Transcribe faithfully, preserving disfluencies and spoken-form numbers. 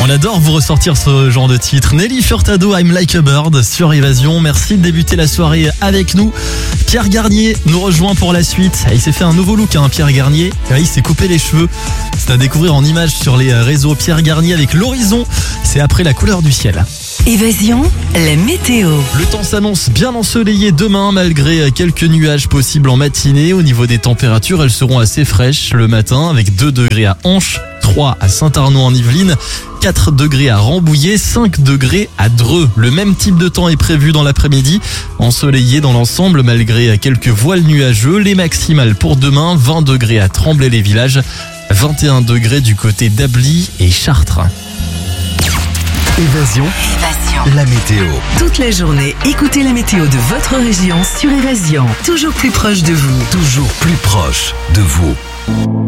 On adore vous ressortir ce genre de titre. Nelly Furtado, I'm Like a Bird sur Évasion. Merci de débuter la soirée avec nous. Pierre Garnier nous rejoint pour la suite. Il s'est fait un nouveau look, hein, Pierre Garnier. Il s'est coupé les cheveux. C'est à découvrir en images sur les réseaux. Pierre Garnier avec l'horizon. C'est après la couleur du ciel. Évasion, la météo. Le temps s'annonce bien ensoleillé demain malgré quelques nuages possibles en matinée. Au niveau des températures, elles seront assez fraîches le matin avec deux degrés à Anche, trois à Saint-Arnaud en Yvelines, quatre degrés à Rambouillet, cinq degrés à Dreux. Le même type de temps est prévu dans l'après-midi, ensoleillé dans l'ensemble malgré quelques voiles nuageux. Les maximales pour demain, vingt degrés à Tremblay-les-Villages, vingt et un degrés du côté d'Ably et Chartres. Évasion, Évasion. la météo. Toute la journée, écoutez la météo de votre région sur Évasion. Toujours plus proche de vous. Toujours plus proche de vous.